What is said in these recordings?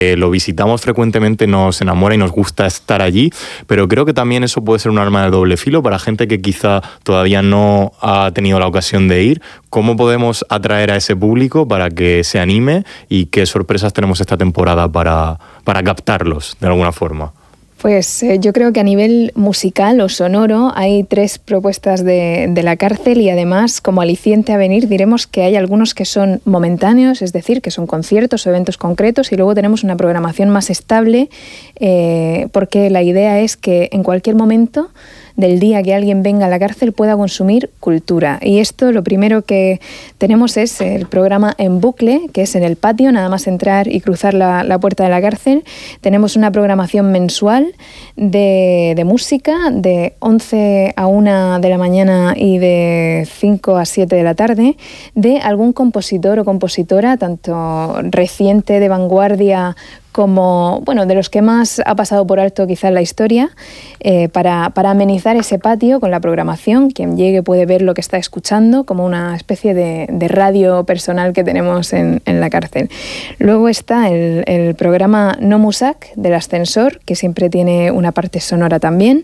lo visitamos frecuentemente nos enamora y nos gusta estar allí, pero creo que también eso puede ser un arma de doble filo para gente que quizá todavía no ha tenido la ocasión de ir. ¿Cómo podemos atraer a ese público para que se anime y qué sorpresas tenemos esta temporada para captarlos de alguna forma? Pues yo creo que a nivel musical o sonoro hay 3 propuestas de la cárcel y además como aliciente a venir diremos que hay algunos que son momentáneos, es decir, que son conciertos o eventos concretos y luego tenemos una programación más estable porque la idea es que en cualquier momento del día que alguien venga a la cárcel pueda consumir cultura. Y esto lo primero que tenemos es el programa en bucle, que es en el patio, nada más entrar y cruzar la puerta de la cárcel. Tenemos una programación mensual de música de 11 a 1 de la mañana y de 5 a 7 de la tarde, de algún compositor o compositora, tanto reciente, de vanguardia, como, bueno, de los que más ha pasado por alto quizá en la historia, para amenizar ese patio con la programación. Quien llegue puede ver lo que está escuchando, como una especie de radio personal que tenemos en la cárcel. Luego está el programa No Musak del ascensor, que siempre tiene una parte sonora también.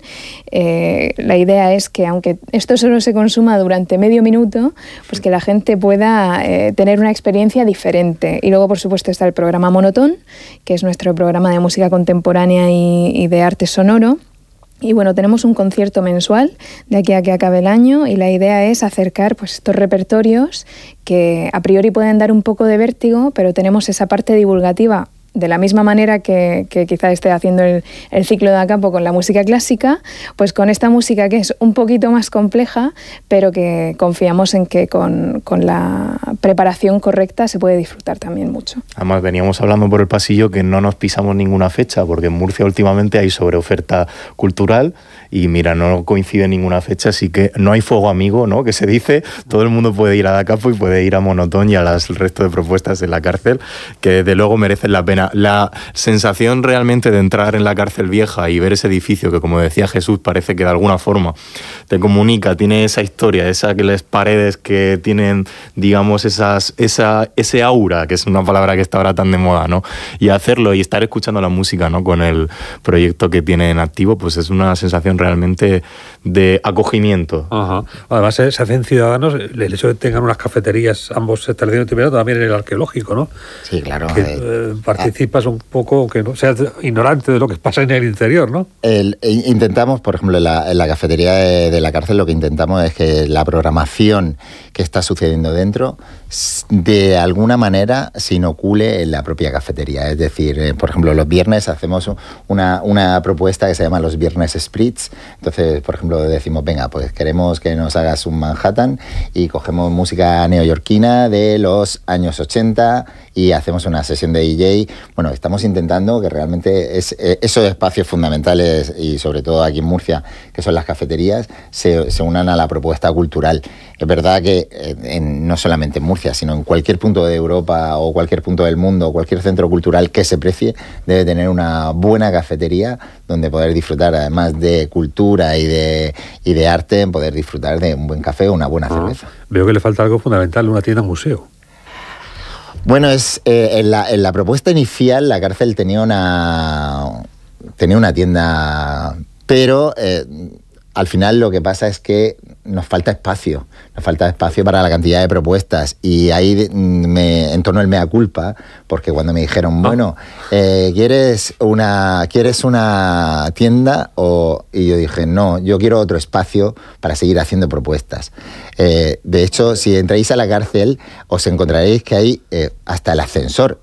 La idea es que, aunque esto solo se consuma durante medio minuto, pues que la gente pueda tener una experiencia diferente. Y luego, por supuesto, está el programa Monotón, que es nuestro programa de música contemporánea y de arte sonoro. Y bueno, tenemos un concierto mensual de aquí a que acabe el año y la idea es acercar pues estos repertorios que a priori pueden dar un poco de vértigo, pero tenemos esa parte divulgativa de la misma manera que quizá esté haciendo el ciclo de Acampo con la música clásica, pues con esta música que es un poquito más compleja, pero que confiamos en que con la preparación correcta se puede disfrutar también mucho. Además, veníamos hablando por el pasillo que no nos pisamos ninguna fecha, porque en Murcia últimamente hay sobreoferta cultural y mira, no coincide ninguna fecha, así que no hay fuego amigo, ¿no? Que se dice, todo el mundo puede ir a Acampo y puede ir a Monotón y a el resto de propuestas en la cárcel, que desde luego merecen la pena. La sensación realmente de entrar en la cárcel vieja y ver ese edificio que, como decía Jesús, parece que de alguna forma te comunica, tiene esa historia, esas paredes que tienen, digamos, ese aura, que es una palabra que está ahora tan de moda, ¿no? Y hacerlo y estar escuchando la música, ¿no? Con el proyecto que tiene en activo, pues es una sensación realmente de acogimiento. Ajá. Además, se hacen ciudadanos, el hecho de que tengan unas cafeterías, ambos establecimientos, también en el arqueológico, ¿no? Sí, claro. Participas un poco, que no seas ignorante de lo que pasa en el interior, ¿no? Intentamos, por ejemplo, en la cafetería de la cárcel, lo que intentamos es que la programación que está sucediendo dentro, de alguna manera, se inocule en la propia cafetería. Es decir, por ejemplo, los viernes hacemos una propuesta que se llama los Viernes Spritz. Entonces, por ejemplo, decimos, venga, pues queremos que nos hagas un Manhattan y cogemos música neoyorquina de los años 80 y hacemos una sesión de DJ. Bueno, estamos intentando que realmente esos espacios fundamentales y sobre todo aquí en Murcia, que son las cafeterías, se unan a la propuesta cultural. Es verdad que no solamente en Murcia, sino en cualquier punto de Europa o cualquier punto del mundo, cualquier centro cultural que se precie, debe tener una buena cafetería donde poder disfrutar, además de cultura y de arte, poder disfrutar de un buen café o una buena cerveza. Veo que le falta algo fundamental, una tienda museo. Bueno, en la propuesta inicial la cárcel tenía una tienda, pero al final lo que pasa es que nos falta espacio para la cantidad de propuestas y ahí en torno al mea culpa, porque cuando me dijeron, bueno, ¿quieres una tienda? Y yo dije, no, yo quiero otro espacio para seguir haciendo propuestas. De hecho, si entráis a la cárcel, os encontraréis que hay hasta el ascensor,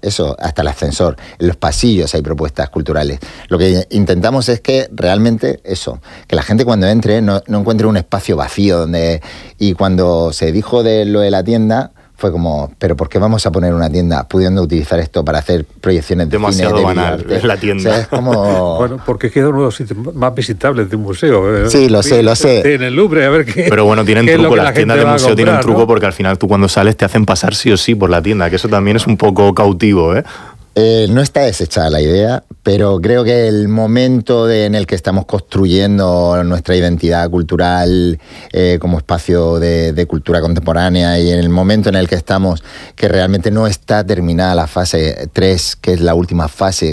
en los pasillos hay propuestas culturales. Lo que intentamos es que realmente que la gente cuando entre no encuentre un espacio vacío y cuando se dijo de lo de la tienda, fue como, ¿pero por qué vamos a poner una tienda pudiendo utilizar esto para hacer proyecciones de demasiado cine? Demasiado banal, es la tienda. O sea, es como... Bueno, porque queda uno de los sitios más visitables de un museo. Sí, lo sé. En el Louvre, a ver qué. Pero bueno, tienen truco, las tiendas de museo tienen truco, ¿no? Porque al final tú cuando sales te hacen pasar sí o sí por la tienda, que eso también es un poco cautivo, ¿eh? No está desechada la idea, pero creo que el momento en el que estamos construyendo nuestra identidad cultural como espacio de cultura contemporánea, y en el momento en el que estamos, que realmente no está terminada la fase 3, que es la última fase